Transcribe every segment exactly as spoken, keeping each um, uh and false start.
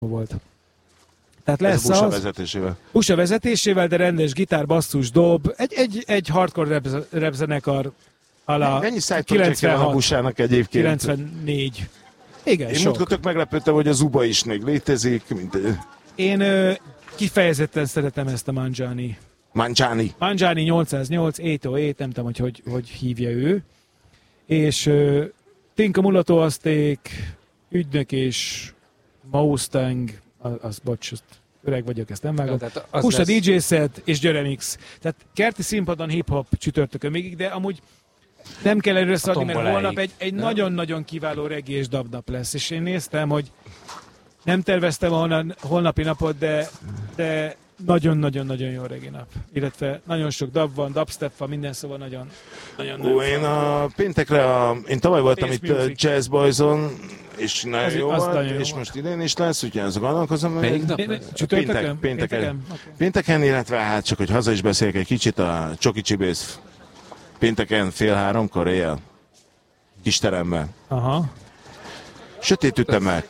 volt. Tehát lesz Ez a Busa az, vezetésével. Busa vezetésével, de rendes gitár, basszus, dob, egy, egy, egy hardcore rap, rap zenekar ala Mennyi szájtoltja van a Busának egyébként? kilencvennégy. Igen, Én sok. múltkor tök meglepődtem, hogy a Zuba is még létezik. Mint... Én ö, kifejezetten szeretem ezt a Mangiani. Mangiani. Mangiani nyolcszáznyolc, öt nulla öt, nem tudom, hogy hogy, hogy hívja ő. És ö, Tinka Mulató Azték, Ügynök és Mustang, az, az bocs, azt öreg vagyok, ezt nem vágom. Pusa lesz... dé dzsé set és Györemix. Tehát kerti színpadon hip-hop csütörtökön végig, de amúgy nem kell erről szaladni, mert holnap egy, egy nagyon-nagyon kiváló reggae és dubnap lesz. És én néztem, hogy nem terveztem a holnapi napot, de, de nagyon-nagyon-nagyon jó reggae nap. Illetve nagyon sok dub van, dubstep van, minden, szóval nagyon... nagyon Ó, én a péntekre, a, én tavaly voltam itt a Jazz Boys-on, és nagyon az, jó az volt, nagyon és jó most idén is lesz, úgyhogy ezt gondolkozom. Melyik nap? Csütörtökön? Pénteken. Pénteken, illetve hát csak, hogy haza is beszéljek egy kicsit, a Csoki Csibész pénteken fél háromkor éjjel. Kis teremben. Aha. Sötét ütemek.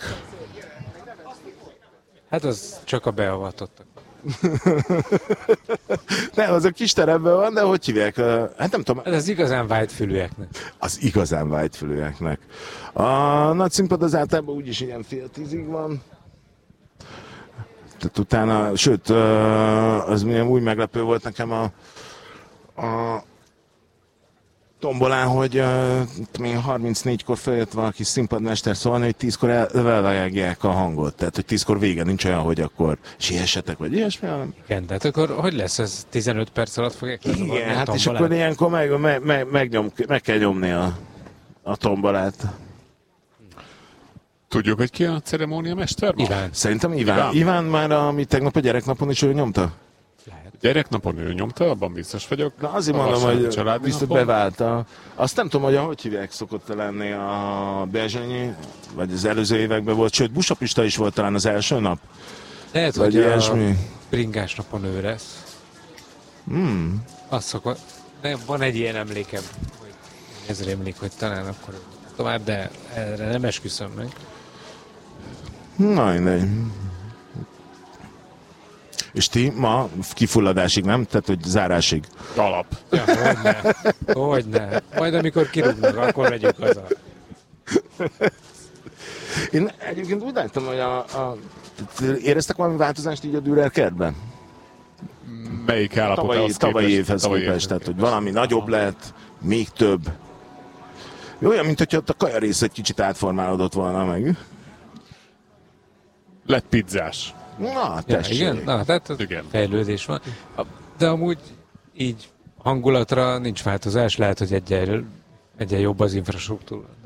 Hát az csak a beavatottak. Nem, az a kis teremben van, de hogy hívják? Hát nem tudom. Ez az igazán vágyfülűeknek. Az igazán vágyfülűeknek. A nagy színpad az általában úgyis ilyen fél tízig van. Tehát utána, sőt, az milyen úgy meglepő volt nekem a, a tombolán, hogy uh, harmincnégykor feljött valaki színpadmester szólni, hogy tízkor elvágják a hangot. Tehát, hogy tízkor vége, nincs olyan, hogy akkor siessetek, vagy ilyesmi, hanem... Igen, tehát akkor hogy lesz ez? tizenöt perc alatt fogják lezavarni? Igen, hát és akkor ilyenkor meg, meg, meg, megnyom, meg kell nyomni a, a tombolát. Tudjuk, hogy ki a ceremóniamester ma? Iván. Szerintem Iván. Iván, Iván már, amit tegnap a gyereknapon is ő nyomta. Gyereknapon ő nyomta, abban biztos vagyok. Na azért mondom, hogy biztos beválta. Azt nem tudom, hogy ahogy hívják szokott lenni a Berzsenyi, vagy az előző években volt, sőt Busa Pista is volt talán az első nap. Lehet, vagy hogy ilyesmi. A bringás napon ő lesz. Hmm. Azt szokott. De van egy ilyen emlékem, hogy ez rémlik, hogy talán akkor tovább, de erre nem esküszöm meg. Na, mindegy. És ti ma kifulladásig, nem? Tehát, hogy zárásig. Alap. Ja, hogyne. Hogyne. Majd amikor kirúgnak, akkor vegyük haza. Én egyébként úgy láttam, hogy a, a, éreztek valami változást így a Dürer kertben? Melyik állapotához tavalyi, képest? Tavalyi évhez tavalyi képest, tehát hogy valami nagyobb lett, még több. Olyan, mint hogyha ott a kaja rész egy kicsit átformálódott volna meg. Lett pizzás. Na, tessék. Ja, igen, na, tehát igen. Fejlődés van. De amúgy így hangulatra nincs változás, lehet, hogy egyen, egyen jobb az infrastruktúra. De...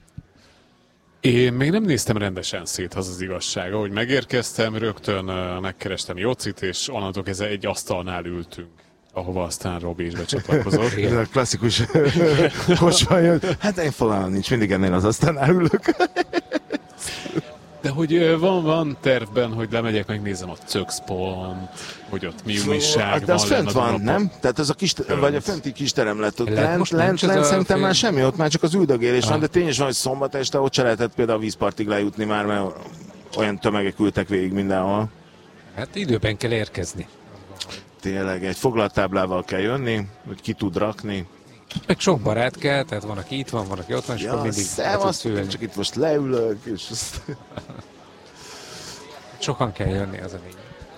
Én még nem néztem rendesen szét, az az igazsága, hogy megérkeztem, rögtön megkerestem Jocit, és onnantól kezdve egy asztalnál ültünk, ahova aztán Robi is becsatlakozott. Ez a klasszikus kocsma jön. Hát én fogalmam nincs, mindig ennél az asztalnál ülök. De hogy van, van tervben, hogy lemegyek, megnézem a Cöxpont, hogy ott mi újság de van. az fönt van, nem? Tehát az a kis, vagy a fenti kis terem lett ott. Lent, lent, lent szerintem már semmi, ott már csak az üldögélés van, de tényleg van, hogy szombat este ott se lehetett például a vízpartig lejutni már, mert olyan tömegek ültek végig mindenhol. Hát időben kell érkezni. Tényleg, egy foglalt táblával kell jönni, hogy ki tud rakni. Meg sok barát kell, tehát van, aki itt van, van, aki ott van, és ja, akkor mindig szevasz, csak itt most leülök, és azt... Sokan kell jönni, az a lényeg.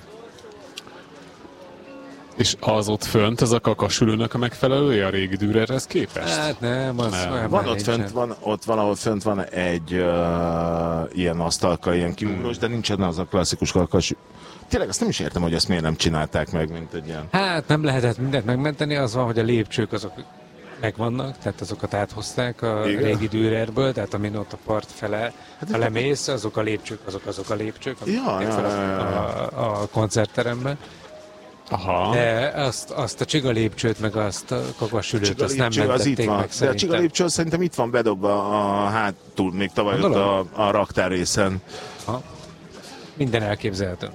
És az ott fönt, az a kakasülőnek a megfelelője a régi Dürerhez képest? Hát nem, az nem. Van ott fönt, van, ott valahol fönt van egy uh, ilyen asztalka, ilyen kiugrós, de nincsen az a klasszikus kakas. Tényleg azt nem is értem, hogy ezt miért nem csinálták meg, mint egy ilyen... Hát nem lehetett mindent megmenteni, az van, hogy a lépcsők azok megvannak, tehát azokat áthozták a igen? régi Dürerből, tehát amin ott a part fele, hát ha lemész, azok a lépcsők, azok azok a lépcsők, amik ja, ja, ja, ja. A, a koncertteremben. Aha. De azt, azt a csiga lépcsőt, meg azt a kakasülőt, azt nem mentették meg De a csiga lépcső szerintem itt van bedobva a hátul, még tavaly ott a, a raktár részen. Ha. Minden elképzelhető.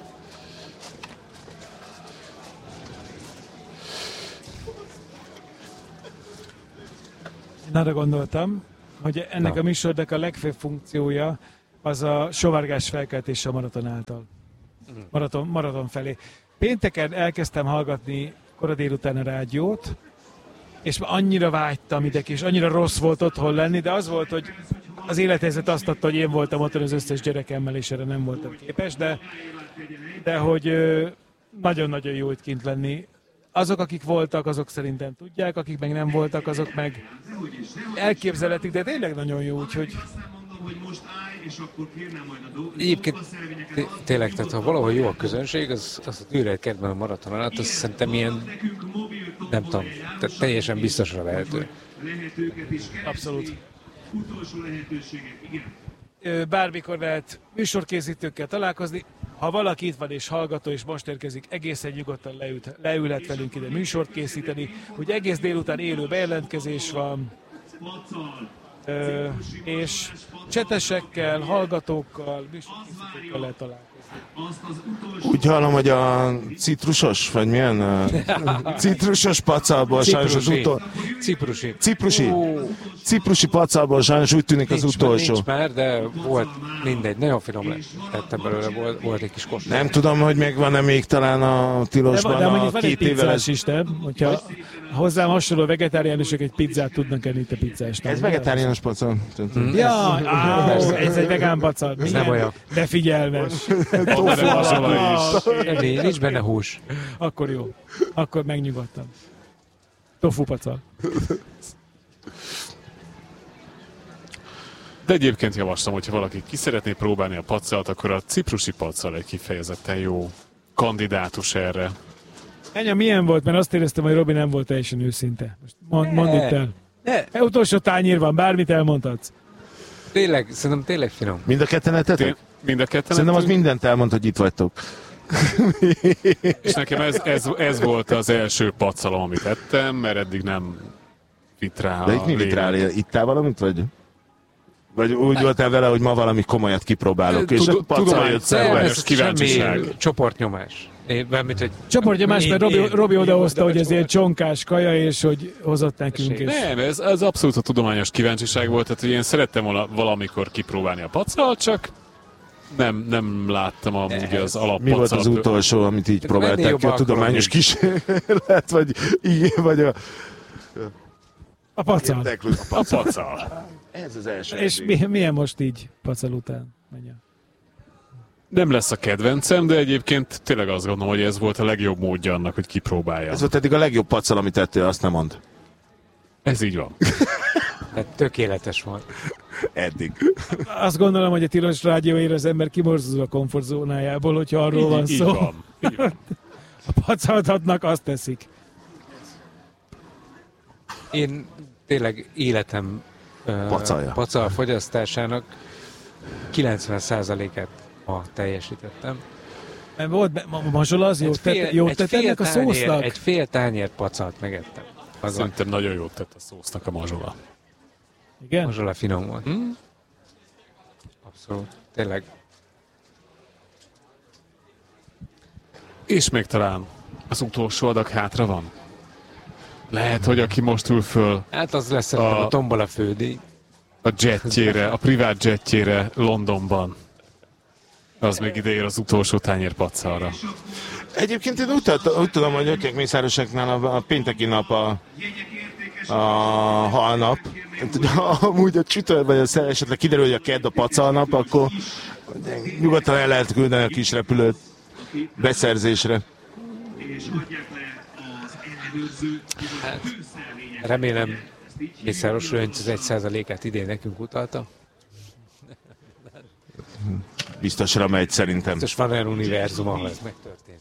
Én arra gondoltam, hogy ennek Na. a műsornak a legfőbb funkciója az a sovárgás felkeltés a maraton által. Maraton, maraton felé. Pénteken elkezdtem hallgatni kora délután a rádiót, és annyira vágytam ide, és annyira rossz volt otthon lenni, de az volt, hogy az élethelyzet azt adta, hogy én voltam otthon az összes gyerekemmel, és erre nem voltam képes, de, de hogy nagyon-nagyon jó itt kint lenni. Azok, akik voltak, azok szerintem tudják, akik meg nem voltak, azok meg elképzelhetik, de tényleg nagyon jó, úgyhogy... Egyébként tényleg, tehát ha valahol jó a közönség, az, az a Dürer kertben a maraton alatt, az szerintem ilyen, nem tudom, tehát teljesen biztosra vehető. Abszolút. Bármikor lehet műsorkészítőkkel találkozni. Ha valaki itt van és hallgató, és most érkezik, egészen nyugodtan leült, leülhet velünk ide műsort készíteni. Úgy egész délután élő bejelentkezés van, ö, és csetesekkel, hallgatókkal, műsorkészítőkkel lehet találkozni. Úgy hallom, hogy a citrusos, vagy milyen? Uh, citrusos pacalból sajnos az utolsó... Ciprusi. Ciprusi. Ciprusi pacalból sajnos úgy tűnik az Nincs, utolsó. nincs már, de volt mindegy, nagyon finom lett. Tettem belőle, volt, volt egy kis kóstoló. Nem tudom, hogy megvan-e még talán a tilosban de, de a mondjuk van egy két évvel. pizzás is, nem? Hogyha hozzám hasonló vegetáriánusok egy pizzát tudnak enni itt a pizzásnak. Ez vegetáriánus pacal. Hmm. Ja, á, ez egy vegán pacal. Ez nem olyan. De figyelmes. Nincs, nincs benne hús. Akkor jó. Akkor megnyugodtam. Tofu pacal. De egyébként javaslom, hogyha valaki ki szeretné próbálni a pacalt, akkor a ciprusi pacal egy kifejezetten jó kandidátus erre. Ennyi, milyen volt? Mert azt éreztem, hogy Robi nem volt teljesen őszinte. Most mond, mondd itt el. E, utolsó tányér van, bármit elmondhatsz. Tényleg, szerintem tényleg finom. Mind a ketten ettetek? Mind a ketten Szerintem az ettünk? mindent elmond, hogy itt vagytok. És nekem ez, ez, ez volt az első pacalom, amit ettem, mert eddig nem vitt rá De a itt mi vitt rá? lényeg. Ittál valamit, vagy? Vagy úgy voltál vele, hogy ma valami komolyat kipróbálok, és Tudo- a pacal tudomány- jött Szerves. szembe. Ez kíváncsiság. semmi csoportnyomás. Én, mármint, hogy Csoportnyomás, mert Robi, én- Robi én- odahozta, én- hogy ez ilyen csonkás kaja, és hogy hozott nekünk. És... Nem, ez, ez abszolút a tudományos kíváncsiság volt, tehát hogy én szerettem volna valamikor kipróbálni a pacalt, csak nem, nem láttam amúgy az alap Mi volt az pacal- utolsó, amit így próbálták ki, jobban a tudományos akarom kísérlet, vagy igen, vagy a... A pacal. Érdeklő- A pacal. Ez az első. És mi, milyen most így pacal után? Menjen. Nem lesz a kedvencem, de egyébként tényleg azt gondolom, hogy ez volt a legjobb módja annak, hogy kipróbálja. Ez volt eddig a legjobb pacal, amit tettél, azt nem mond. Ez így van. Tehát tökéletes volt. Eddig. Azt gondolom, hogy a Tilos Rádióért az ember kimozdul a komfortzónájából, hogyha arról van így, szó. így van. Így van. A pacaltatnak azt teszik. Én tényleg életem uh, Pacalja. pacal fogyasztásának kilencven százalékát ma teljesítettem. Mert volt, be- ma- mazsola az jót Egy fél- tett, jót egy tett fél ennek a tányér- szósznak? Egy fél tányér pacalt megettem. Az a Szerintem nagyon jót tett a szósznak a mazsola. Igen? mazsola finom volt. Hm? Abszolút. Tényleg. És még talán az utolsó adag hátra van. Lehet, hogy aki most ül föl Hát az lesz a, A- a tombola fődíj. a jetjére, a privát jetjére Londonban, az még ideér az utolsó tányér pacalra. Egyébként én úgy, tett, úgy tudom, hogy ökek mészároseknál a, a pénteki nap a, a halnap. Tehát, hogy amúgy a csütörtök vagy a szer, esetleg kiderül, hogy a kedd a pacalnap, akkor nyugodtan el lehet küldeni a kis repülőt beszerzésre. Hát, remélem Mészáros Lőnc az egy százalékát idén nekünk utalta. Biztosra megy szerintem. Biztos van olyan univerzum, ahol ez megtörtént.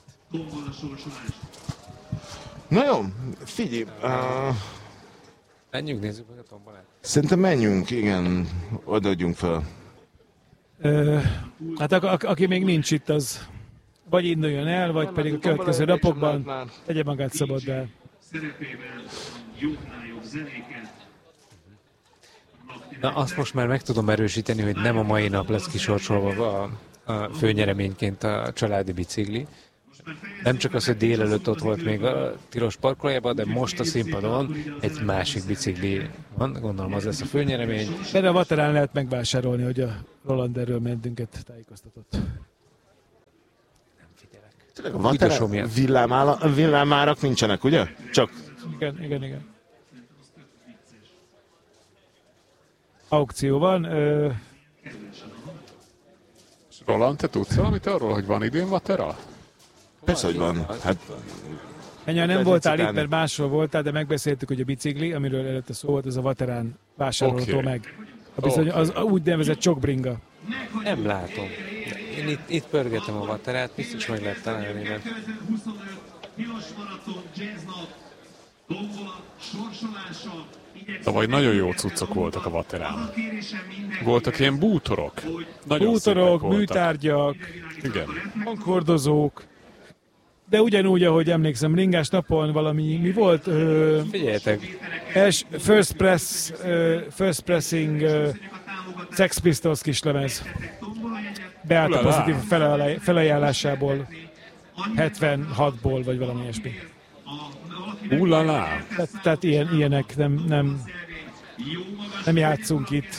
Na jó, figyelj, uh, Menjünk, nézzük meg a tombolát. szerintem menjünk, igen, odaadjunk fel. Ö, hát a, a, aki még nincs itt, az vagy induljon el, vagy pedig a következő napokban tegye magát szabaddá. Na, azt most már meg tudom erősíteni, hogy nem a mai nap lesz kisorsolva a, a főnyereményként a családi bicikli. Nem csak az, hogy délelőtt ott volt még a tilos parkolójában, de most a színpadon egy másik bicikli van, gondolom az lesz a főnyeremény. Erre a Vaterán lehet megvásárolni, hogy a Roland erről mentünket tájékoztatott. Nem figyelek. Tényleg a Vaterán villámára, villámárak nincsenek, ugye? Csak... Igen, igen, igen. Aukció van. Ö... Roland, te tudsz valamit arról, hogy van idén Vatera? Persze, hogy van. Hát, Ennyi, nem voltál itt, mert máshol voltál, de megbeszéltük, hogy a bicikli, amiről előtte szó volt, ez a Vaterán vásárolható Okay. meg. A bizony, az úgy nevezett csokbringa. Nem látom. Én itt, itt pörgetem a Vaterát, biztos meg lehet találni, mert Tavaly nagyon jó cuccok voltak a Vaterán. Voltak ilyen bútorok. Nagyon Bútorok, szépek voltak. műtárgyak, Igen. hangkordozók, de ugyanúgy, ahogy emlékszem, ringás napon valami, mi volt? Ö, figyeljetek, els, first press, ö, first pressing ö, Sex Pistols kislemez. Beállt a pozitív felajánlá- felajánlásából, hetvenhatból, vagy valami ilyesmi. Ullala! Tehát, tehát ilyen, ilyenek, nem, nem, nem játszunk itt.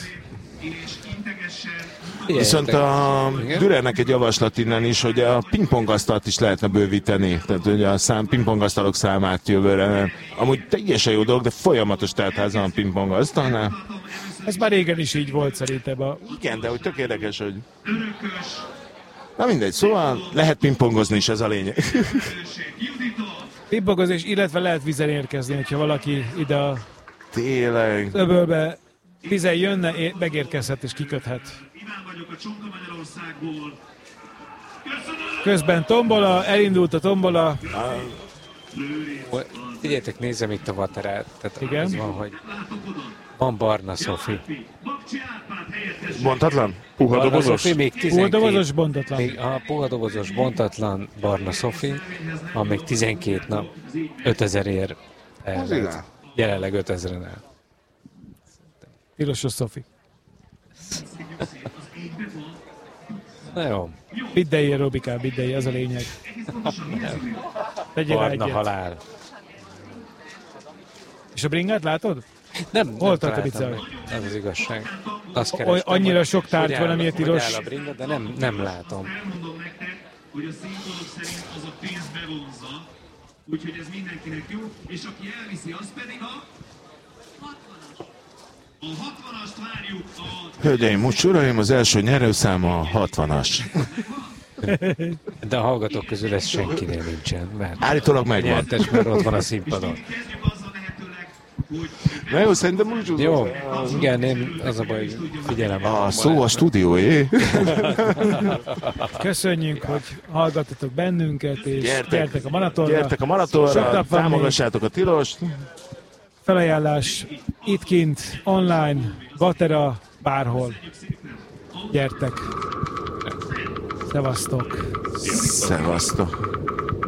viszont a Igen? Dürernek egy javaslat innen is, hogy a pingpongasztalt is lehetne bővíteni. Tehát, hogy a szám, pingpongasztalok számát jövőre. Amúgy teljesen jó dolog, de folyamatos teltházan a pingpongasztalnál. Ez már régen is így volt szerintem. A... Igen, de hogy tök érdekes, hogy... Na mindegy, szóval lehet pingpongozni is, ez a lényeg. Pimpogozás, illetve lehet vízen érkezni, hogyha valaki ide a Tényleg. öbölbe vízen jönne, é- megérkezhet és kiköthet. Közben tombola, elindult a tombola. figyeljetek, nézem itt a Vaterát. Tehát Igen. az van, hogy van Barna Szofi. Bontatlan? Puha Barna dobozos? Szofi még Puha tizenkét. dobozos, bontatlan. Még a puha dobozos bontatlan Barna Szofi, van még tizenkét nap, ötezer el. Az igen. Jelenleg ötezeren el. Tilosos Szofi. Na jó, Biddei, Robikán, biddei, az a lényeg. Tegyél rá Barna egyet. halál. És a bringát látod? Nem, Hol nem tart a találtam bicaj? meg. Az az igazság. Azt Oly- kerestem, annyira hogy- sok tárgy hogy van, áll- ami a hogy tilos. áll a bringa, de nem, nem látom. hogy a színfolok szerint az a pénz bevonza, úgyhogy ez mindenkinek jó, és aki elviszi, az pedig a hatvanas. A hatvanast várjuk a... Hölgyeim, most uraim, az első nyerőszám a hatvanas. De a hallgatók közül ez senkinél nincsen. Mert Állítólag megvan. nyertes, mert ott van a színpadon. Kezdjük azzal lehetőleg, hogy Na jó, szerintem úgy úgy. Jó, igen, én az a baj, hogy figyelem. A szó a stúdióé. Köszönjük, hogy hallgattatok bennünket, és Gyertek. gyertek a Maratonra. Gyertek a Sok maratonra, nap van támogassátok a tilost. Felajánlás itt kint, online, Vatera, bárhol. Gyertek. Szevasztok. Szevasztok.